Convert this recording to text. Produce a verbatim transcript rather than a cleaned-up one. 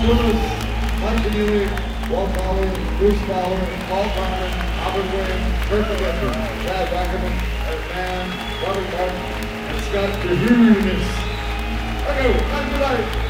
Lewis, Mike Deneely, Walt Fowler, Bruce Fowler, Paul Brown, Albert Williams, Kurt McGinnis, Chad Ackerman, Eric Mann, Robert Martin, and Scott DeHunis. Okay, have a good night.